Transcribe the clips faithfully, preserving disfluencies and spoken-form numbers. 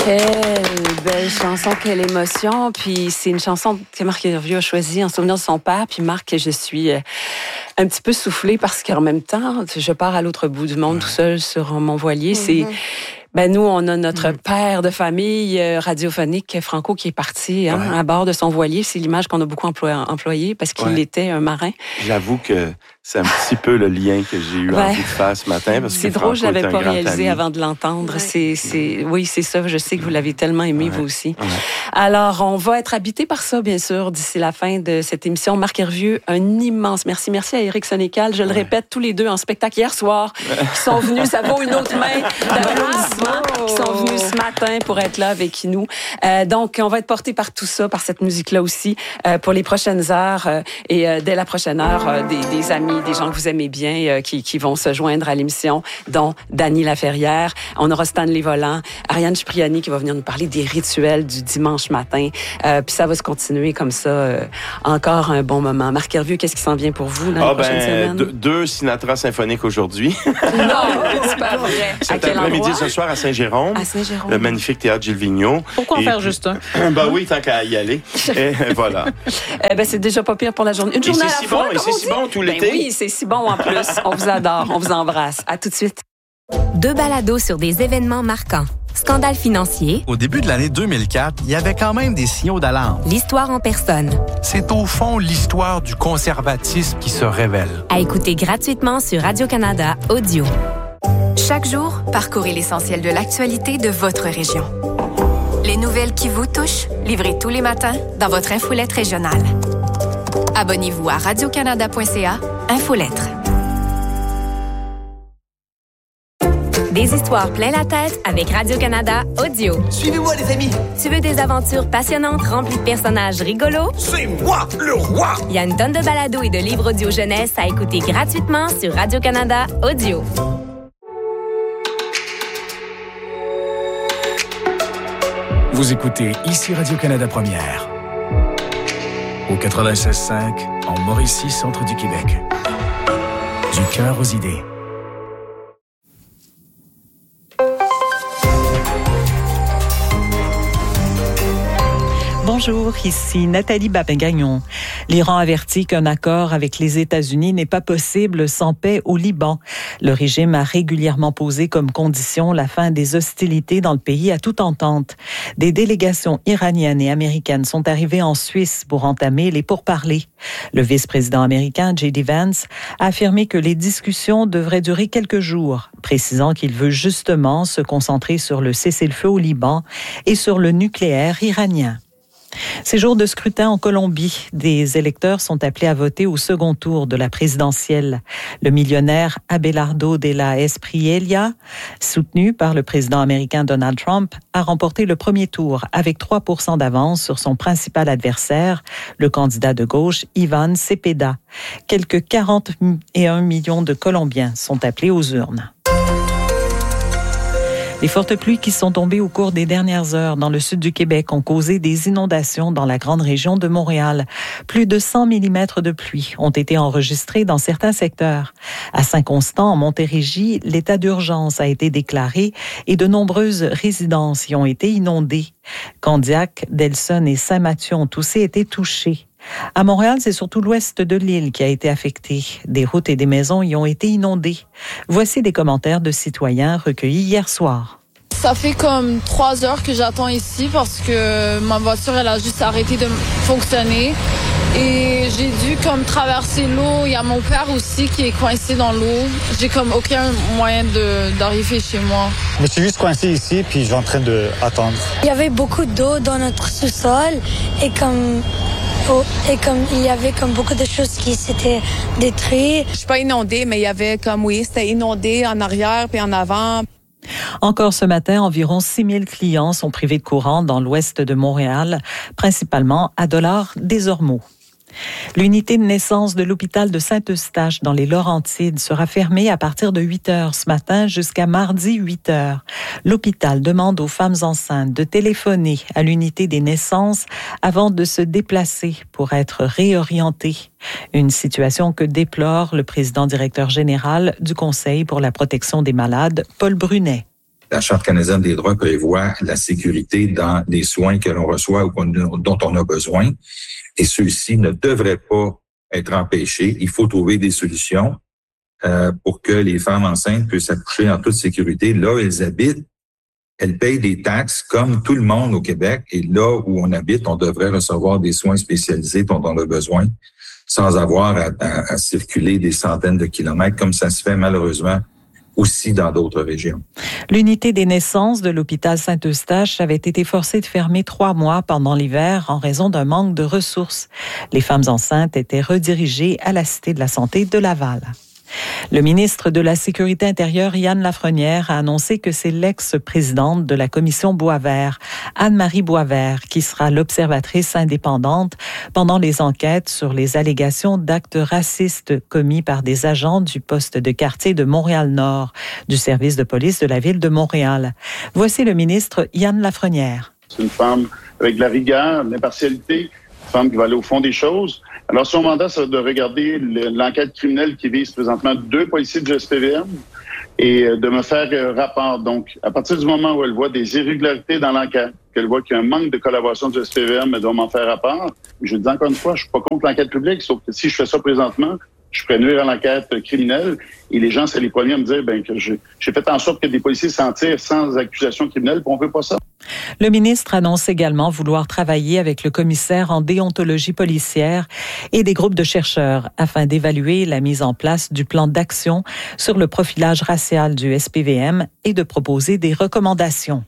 Quelle belle chanson, quelle émotion. Puis c'est une chanson que Marc Hervieux a choisie en souvenir de son père. Puis Marc, je suis un petit peu soufflée parce qu'en même temps, je pars à l'autre bout du monde tout seul sur mon voilier. Mm-hmm. C'est... Ben nous, on a notre père de famille euh, radiophonique, Franco, qui est parti hein, ouais. à bord de son voilier. C'est l'image qu'on a beaucoup employé, employé parce qu'il ouais. était un marin. J'avoue que c'est un petit peu le lien que j'ai eu ouais. envie de faire ce matin. Parce c'est que drôle, Franco je l'avais pas réalisé ami. avant de l'entendre. Ouais. C'est, c'est, oui, c'est ça. Je sais que vous l'avez tellement aimé, ouais. vous aussi. Ouais. Alors, on va être habité par ça, bien sûr, d'ici la fin de cette émission. Marc Hervieux, un immense merci. Merci à Éric Sénécal. Je ouais. le répète, tous les deux en spectacle hier soir, qui sont venus. Ça vaut une autre main d'applaudissements. Qui sont venus ce matin pour être là avec nous. Euh, donc, on va être porté par tout ça, par cette musique-là aussi, euh, pour les prochaines heures. Euh, et euh, dès la prochaine heure, euh, des, des amis, des gens que vous aimez bien, euh, qui, qui vont se joindre à l'émission, dont Dany Laferrière. On aura Stanley Volant, Ariane Cipriani qui va venir nous parler des rituels du dimanche matin. Euh, puis ça va se continuer comme ça euh, encore un bon moment. Marc Hervieux, qu'est-ce qui s'en vient pour vous dans ah, les prochaines ben, semaines? De, deux Sinatra symphoniques aujourd'hui. Non, c'est pas vrai. Cet après-midi, ce soir, à Saint-Jérôme. À Saint-Jérôme. Le magnifique théâtre Gilles Vigneault. Pourquoi en et faire puis, juste un? Ben oui, tant qu'à y aller. Et voilà. Eh ben, c'est déjà pas pire pour la journée. Une journée et à c'est la si fois, bon, et c'est si bon tout l'été. Ben oui, c'est si bon en plus. On vous adore, on vous embrasse. À tout de suite. Deux balados sur des événements marquants. Scandale financier. Au début de l'année deux mille quatre, il y avait quand même des signaux d'alarme. L'histoire en personne. C'est au fond l'histoire du conservatisme qui se révèle. À écouter gratuitement sur Radio-Canada Audio. Chaque jour, parcourez l'essentiel de l'actualité de votre région. Les nouvelles qui vous touchent, livrées tous les matins dans votre infolette régionale. Abonnez-vous à radio-canada point c a, Infolettre. Des histoires plein la tête avec Radio-Canada Audio. Suivez-moi, les amis! Tu veux des aventures passionnantes remplies de personnages rigolos? C'est moi, le roi! Il y a une tonne de balados et de livres audio jeunesse à écouter gratuitement sur Radio-Canada Audio. Vous écoutez ici Radio-Canada Première. Au quatre-vingt-seize cinq, en Mauricie, centre du Québec. Du cœur aux idées. Bonjour, ici Nathalie Babin-Gagnon. L'Iran avertit qu'un accord avec les États-Unis n'est pas possible sans paix au Liban. Le régime a régulièrement posé comme condition la fin des hostilités dans le pays à toute entente. Des délégations iraniennes et américaines sont arrivées en Suisse pour entamer les pourparlers. Le vice-président américain J D Vance a affirmé que les discussions devraient durer quelques jours, précisant qu'il veut justement se concentrer sur le cessez-le-feu au Liban et sur le nucléaire iranien. Ces jours de scrutin en Colombie, des électeurs sont appelés à voter au second tour de la présidentielle. Le millionnaire Abelardo de la Espriella, soutenu par le président américain Donald Trump, a remporté le premier tour avec trois pour cent d'avance sur son principal adversaire, le candidat de gauche Ivan Cepeda. Quelques quarante et un millions de Colombiens sont appelés aux urnes. Les fortes pluies qui sont tombées au cours des dernières heures dans le sud du Québec ont causé des inondations dans la grande région de Montréal. Plus de cent millimètres de pluie ont été enregistrés dans certains secteurs. À Saint-Constant, en Montérégie, l'état d'urgence a été déclaré et de nombreuses résidences y ont été inondées. Candiac, Delson et Saint-Mathieu ont aussi été touchés. À Montréal, c'est surtout l'ouest de l'île qui a été affecté. Des routes et des maisons y ont été inondées. Voici des commentaires de citoyens recueillis hier soir. Ça fait comme trois heures que j'attends ici parce que ma voiture, elle a juste arrêté de fonctionner. Et j'ai dû comme traverser l'eau. Il y a mon père aussi qui est coincé dans l'eau. J'ai comme aucun moyen de, d'arriver chez moi. Je me suis juste coincé ici, puis je suis en train d'attendre. Il y avait beaucoup d'eau dans notre sous-sol et comme... Et comme il y avait comme beaucoup de choses qui s'étaient détruites. Je suis pas inondée, mais il y avait comme, oui, c'était inondé en arrière puis en avant. Encore ce matin, environ six mille clients sont privés de courant dans l'ouest de Montréal, principalement à Dollard-des-Ormeaux. L'unité de naissance de l'hôpital de Saint-Eustache dans les Laurentides sera fermée à partir de huit heures ce matin jusqu'à mardi huit heures. L'hôpital demande aux femmes enceintes de téléphoner à l'unité des naissances avant de se déplacer pour être réorientées. Une situation que déplore le président directeur général du Conseil pour la protection des malades, Paul Brunet. La Charte canadienne des droits prévoit la sécurité dans les soins que l'on reçoit ou dont on a besoin. Et ceux-ci ne devraient pas être empêchés. Il faut trouver des solutions euh, pour que les femmes enceintes puissent accoucher en toute sécurité là où elles habitent. Elles payent des taxes comme tout le monde au Québec. Et là où on habite, on devrait recevoir des soins spécialisés dont on a besoin sans avoir à, à, à circuler des centaines de kilomètres comme ça se fait malheureusement aussi dans d'autres régions. L'unité des naissances de l'hôpital Saint-Eustache avait été forcée de fermer trois mois pendant l'hiver en raison d'un manque de ressources. Les femmes enceintes étaient redirigées à la Cité de la Santé de Laval. Le ministre de la Sécurité intérieure, Yann Lafrenière, a annoncé que c'est l'ex-présidente de la commission Boisvert, Anne-Marie Boisvert, qui sera l'observatrice indépendante pendant les enquêtes sur les allégations d'actes racistes commis par des agents du poste de quartier de Montréal-Nord, du service de police de la ville de Montréal. Voici le ministre Yann Lafrenière. C'est une femme avec de la rigueur, de l'impartialité, une femme qui va aller au fond des choses. Alors, son mandat, c'est de regarder l'enquête criminelle qui vise présentement deux policiers du S P V M et de me faire rapport. Donc, à partir du moment où elle voit des irrégularités dans l'enquête, qu'elle voit qu'il y a un manque de collaboration du S P V M, elle doit m'en faire rapport. Je dis encore une fois, je suis pas contre l'enquête publique, sauf que si je fais ça présentement, je pourrais nuire à l'enquête criminelle et les gens seraient les premiers à me dire ben, que j'ai, j'ai fait en sorte que des policiers s'en tirent sans accusation criminelle, puis on veut pas ça. Le ministre annonce également vouloir travailler avec le commissaire en déontologie policière et des groupes de chercheurs afin d'évaluer la mise en place du plan d'action sur le profilage racial du S P V M et de proposer des recommandations.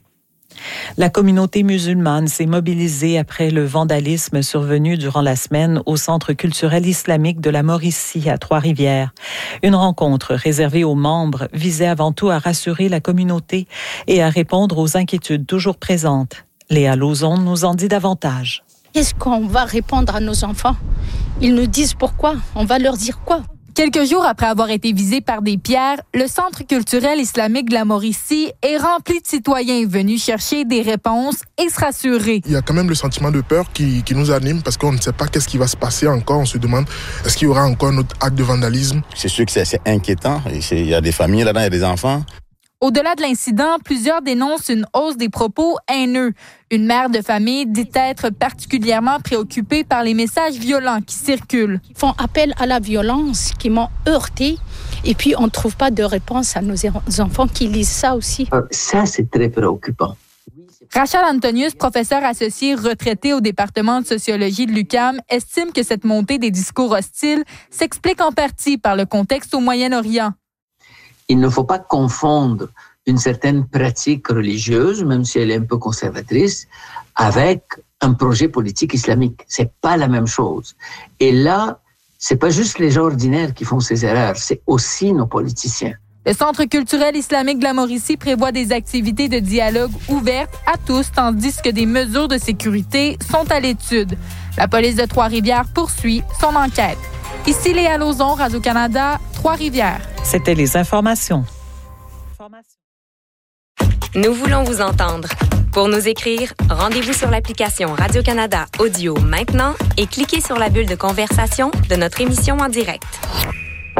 La communauté musulmane s'est mobilisée après le vandalisme survenu durant la semaine au Centre culturel islamique de la Mauricie à Trois-Rivières. Une rencontre réservée aux membres visait avant tout à rassurer la communauté et à répondre aux inquiétudes toujours présentes. Léa Lauzon nous en dit davantage. Qu'est-ce qu'on va répondre à nos enfants? Ils nous disent pourquoi? On va leur dire quoi? Quelques jours après avoir été visé par des pierres, le Centre culturel islamique de la Mauricie est rempli de citoyens venus chercher des réponses et se rassurer. Il y a quand même le sentiment de peur qui, qui nous anime parce qu'on ne sait pas qu'est-ce qui va se passer encore. On se demande, est-ce qu'il y aura encore un autre acte de vandalisme? C'est sûr que c'est assez inquiétant. Il y a des familles là-dedans, il y a des enfants. Au-delà de l'incident, plusieurs dénoncent une hausse des propos haineux. Une mère de famille dit être particulièrement préoccupée par les messages violents qui circulent. Ils font appel à la violence, qui m'ont heurtée. Et puis, on ne trouve pas de réponse à nos enfants qui lisent ça aussi. Ça, c'est très préoccupant. Rachel Antonius, professeure associée retraitée au département de sociologie de l'U Q A M, estime que cette montée des discours hostiles s'explique en partie par le contexte au Moyen-Orient. Il ne faut pas confondre une certaine pratique religieuse, même si elle est un peu conservatrice, avec un projet politique islamique. C'est pas la même chose. Et là, c'est pas juste les gens ordinaires qui font ces erreurs, c'est aussi nos politiciens. Le Centre culturel islamique de la Mauricie prévoit des activités de dialogue ouvertes à tous, tandis que des mesures de sécurité sont à l'étude. La police de Trois-Rivières poursuit son enquête. Ici Léa Lauzon, Radio-Canada, Trois-Rivières. C'était les informations. Nous voulons vous entendre. Pour nous écrire, rendez-vous sur l'application Radio-Canada Audio maintenant et cliquez sur la bulle de conversation de notre émission en direct.